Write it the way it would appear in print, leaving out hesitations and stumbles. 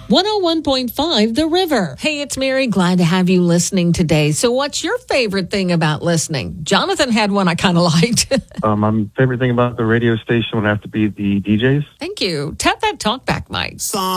101.5 The River. Hey, it's Mary. Glad to have you listening today. So what's your favorite thing about listening? Jonathan had one I kind of liked. My favorite thing about the radio station would have to be the DJs. Thank you. Tap that talkback mic.